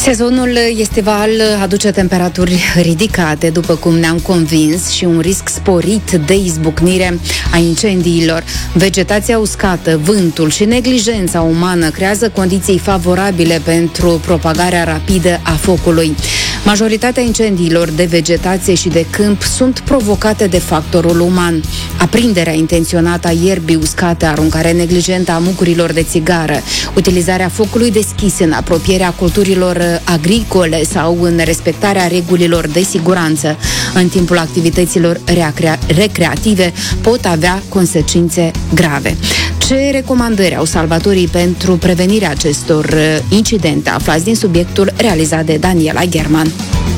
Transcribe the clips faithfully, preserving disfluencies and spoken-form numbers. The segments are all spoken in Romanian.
Sezonul estival aduce temperaturi ridicate, după cum ne-am convins, și un risc sporit de izbucnire a incendiilor. Vegetația uscată, vântul și neglijența umană creează condiții favorabile pentru propagarea rapidă a focului. Majoritatea incendiilor de vegetație și de câmp sunt provocate de factorul uman. Aprinderea intenționată a ierbii uscate, aruncarea neglijentă a mucurilor de țigară, utilizarea focului deschis în apropierea culturilor agricole sau în respectarea regulilor de siguranță în timpul activităților recreative pot avea consecințe grave. Ce recomandări au salvatorii pentru prevenirea acestor incidente? Aflați din subiectul realizat de Daniela German.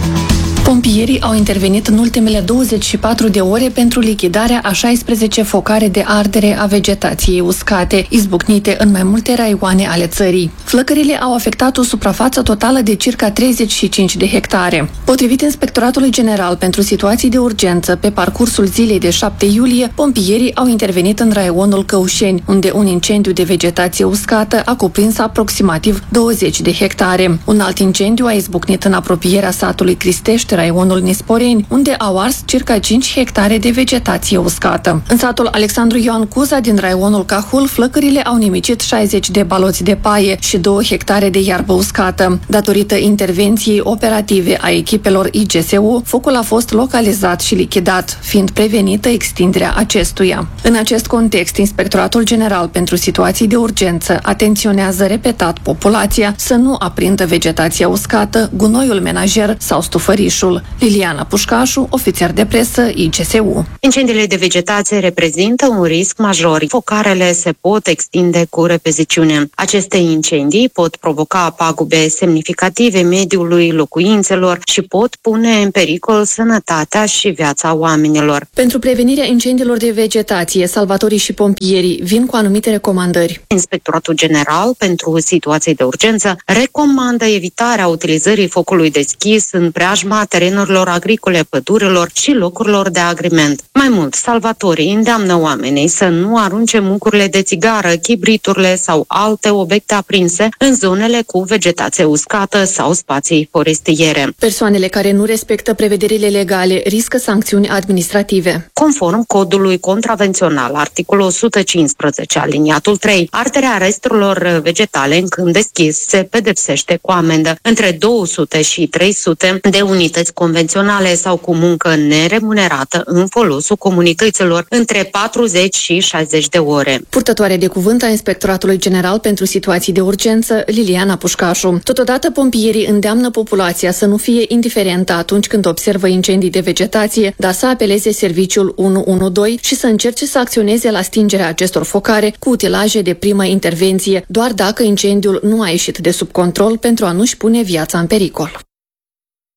Pompierii au intervenit în ultimele douăzeci și patru de ore pentru lichidarea a șaisprezece focare de ardere a vegetației uscate, izbucnite în mai multe raioane ale țării. Flăcările au afectat o suprafață totală de circa treizeci și cinci de hectare. Potrivit Inspectoratului General pentru Situații de Urgență, pe parcursul zilei de șapte iulie, pompierii au intervenit în raionul Căușeni, unde un incendiu de vegetație uscată a cuprins aproximativ douăzeci de hectare. Un alt incendiu a izbucnit în apropierea satului Cristești, raionul Nisporeni, unde au ars circa cinci hectare de vegetație uscată. În satul Alexandru Ioan Cuza din raionul Cahul, flăcările au nimicit șaizeci de baloți de paie și două hectare de iarbă uscată. Datorită intervenției operative a echipelor I G S U, focul a fost localizat și lichidat, fiind prevenită extinderea acestuia. În acest context, Inspectoratul General pentru Situații de Urgență atenționează repetat populația să nu aprindă vegetația uscată, gunoiul menajer sau stufărișul. Liliana Pușcașu, ofițer de presă I G S U. Incendiile de vegetație reprezintă un risc major. Focarele se pot extinde cu repeziciune. Aceste incendii pot provoca pagube semnificative mediului, locuințelor și pot pune în pericol sănătatea și viața oamenilor. Pentru prevenirea incendiilor de vegetație, salvatorii și pompierii vin cu anumite recomandări. Inspectoratul General pentru Situații de Urgență recomandă evitarea utilizării focului deschis în preajma terenurilor agricole, pădurilor și locurilor de agrement. Mai mult, salvatorii îndeamnă oamenii să nu arunce mucurile de țigară, chibriturile sau alte obiecte aprinse în zonele cu vegetație uscată sau spații forestiere. Persoanele care nu respectă prevederile legale riscă sancțiuni administrative. Conform codului contravențional, articolul o sută cincisprezece, aliniatul trei, arderea resturilor vegetale în câmp deschis se pedepsește cu amendă între două sute și trei sute de unități convenționale sau cu muncă neremunerată în folosul comunităților între patruzeci și șaizeci de ore. Purtătoare de cuvânt a Inspectoratului General pentru Situații de Urgență, Liliana Pușcașu. Totodată, pompierii îndeamnă populația să nu fie indiferentă atunci când observă incendii de vegetație, dar să apeleze serviciul unu unu doi și să încerce să acționeze la stingerea acestor focare cu utilaje de primă intervenție, doar dacă incendiul nu a ieșit de sub control pentru a nu-și pune viața în pericol.